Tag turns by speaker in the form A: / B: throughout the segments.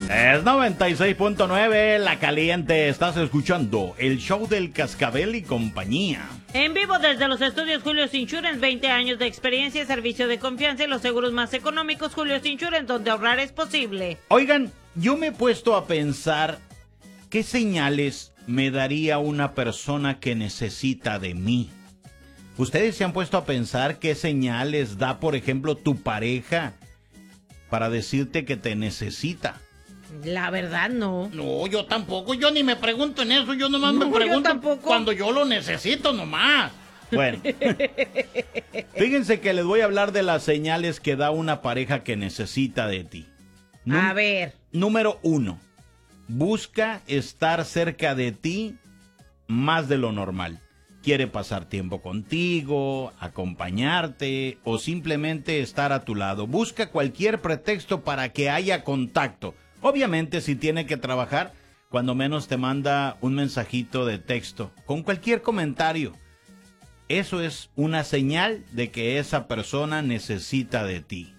A: Es 96.9, La Caliente. Estás escuchando el show del Cascabel y compañía.
B: En vivo desde los estudios Julio's Insurance, 20 años de experiencia, servicio de confianza y los seguros más económicos. Julio's Insurance, donde ahorrar es posible.
A: Oigan, yo me he puesto a pensar qué señales me daría una persona que necesita de mí. ¿Ustedes se han puesto a pensar qué señales da, por ejemplo, tu pareja para decirte que te necesita?
B: La verdad, no.
C: No, yo tampoco. Yo ni me pregunto en eso. Yo nomás me pregunto cuando yo lo necesito nomás.
A: Bueno, fíjense que les voy a hablar de las señales que da una pareja que necesita de ti.
B: A ver.
A: Número 1. Busca estar cerca de ti más de lo normal. Quiere pasar tiempo contigo, acompañarte o simplemente estar a tu lado. Busca cualquier pretexto para que haya contacto. Obviamente, si tiene que trabajar, cuando menos te manda un mensajito de texto con cualquier comentario. Eso es una señal de que esa persona necesita de ti.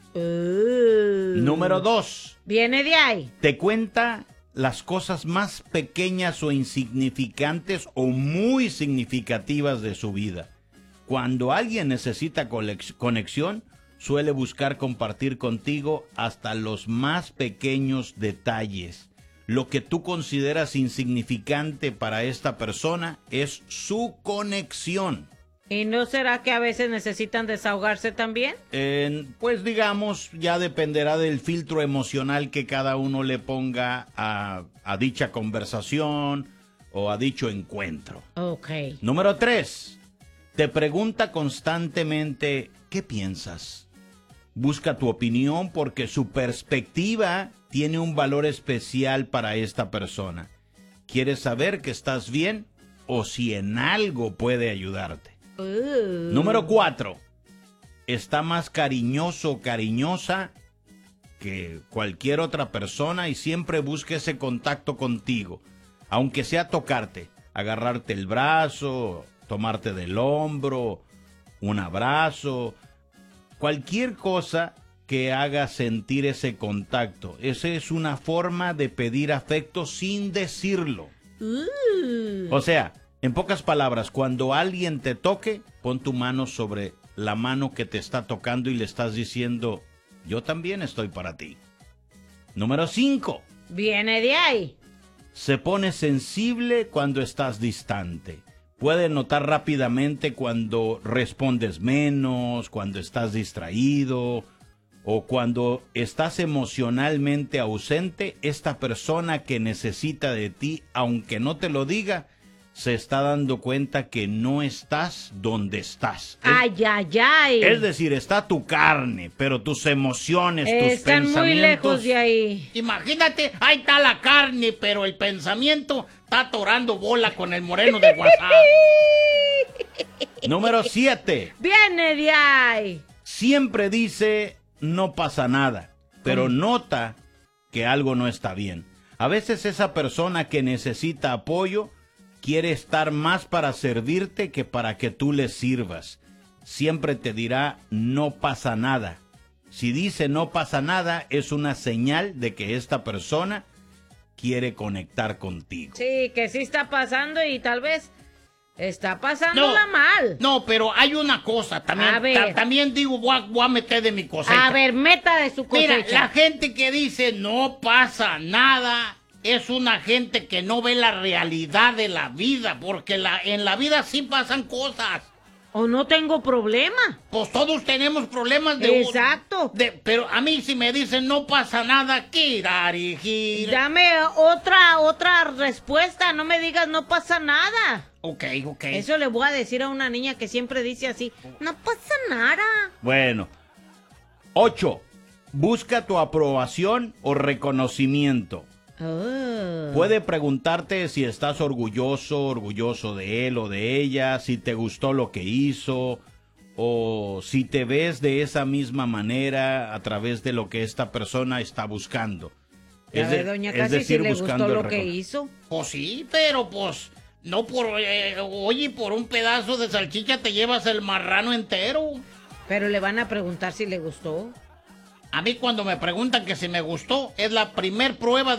A: Número 2.
B: Viene de ahí.
A: Te cuenta las cosas más pequeñas o insignificantes o muy significativas de su vida. Cuando alguien necesita conexión, suele buscar compartir contigo hasta los más pequeños detalles. Lo que tú consideras insignificante para esta persona es su conexión.
B: ¿Y no será que a veces necesitan desahogarse también?
A: Pues digamos, ya dependerá del filtro emocional que cada uno le ponga a dicha conversación o a dicho encuentro.
B: Ok.
A: Número 3. Te pregunta constantemente, ¿qué piensas? Busca tu opinión porque su perspectiva tiene un valor especial para esta persona. Quiere saber que estás bien o si en algo puede ayudarte. Número 4. Está más cariñoso o cariñosa que cualquier otra persona y siempre busca ese contacto contigo. Aunque sea tocarte, agarrarte el brazo, tomarte del hombro, un abrazo, cualquier cosa que haga sentir ese contacto. Esa es una forma de pedir afecto sin decirlo. O sea, en pocas palabras, cuando alguien te toque, pon tu mano sobre la mano que te está tocando y le estás diciendo, yo también estoy para ti. Número 5.
B: Viene de ahí.
A: Se pone sensible cuando estás distante. Puede notar rápidamente cuando respondes menos, cuando estás distraído o cuando estás emocionalmente ausente. Esta persona que necesita de ti, aunque no te lo diga, se está dando cuenta que no estás donde estás.
B: Ay.
A: Es decir, está tu carne, pero tus emociones, tus
B: están
A: pensamientos...
B: muy lejos de ahí.
C: Imagínate, ahí está la carne, pero el pensamiento está atorando bola con el moreno de WhatsApp.
A: Número 7.
B: Viene de ahí.
A: Siempre dice, no pasa nada, pero nota que algo no está bien. A veces esa persona que necesita apoyo quiere estar más para servirte que para que tú le sirvas. Siempre te dirá, no pasa nada. Si dice no pasa nada, es una señal de que esta persona quiere conectar contigo.
B: Sí, que sí está pasando y tal vez está pasándola mal.
C: No, pero hay una cosa también.
B: A ver.
C: También digo, voy a meter de mi cosecha.
B: A ver, meta de su cosecha.
C: Mira, la gente que dice no pasa nada es una gente que no ve la realidad de la vida, porque en la vida sí pasan cosas.
B: O no tengo problema.
C: Pues todos tenemos problemas de...
B: Exacto.
C: Pero a mí si me dicen no pasa nada,
B: dame otra respuesta. No me digas no pasa nada.
C: Ok.
B: Eso le voy a decir a una niña que siempre dice así, no pasa nada.
A: Bueno. 8. Busca tu aprobación o reconocimiento. Puede preguntarte si estás orgulloso de él o de ella, si te gustó lo que hizo, o si te ves de esa misma manera a través de lo que esta persona está buscando.
B: Doña Casi, si le gustó lo que hizo.
C: Pues sí, pero pues, no oye, por un pedazo de salchicha te llevas el marrano entero.
B: Pero le van a preguntar si le gustó.
C: A mí cuando me preguntan que si me gustó, es la primer prueba